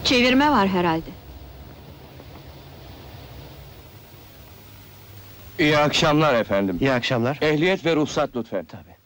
Çevirme var herhalde. İyi akşamlar efendim. İyi akşamlar. Ehliyet ve ruhsat lütfen. Tabii.